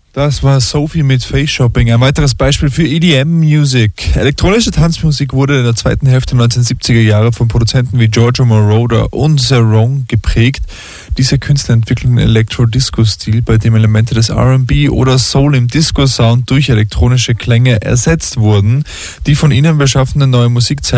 Das war Sophie mit Face Shopping. Ein weiteres Beispiel für EDM-Music. Elektronische Tanzmusik wurde in der zweiten Hälfte der 1970er Jahre von Produzenten wie Giorgio Moroder und Zerrone geprägt. Diese Künstler entwickelten einen Elektro-Disco-Stil, bei dem Elemente des R&B oder Soul im Disco-Sound durch elektronische Klänge ersetzt wurden. Die von ihnen beschaffene neue Musik zeigt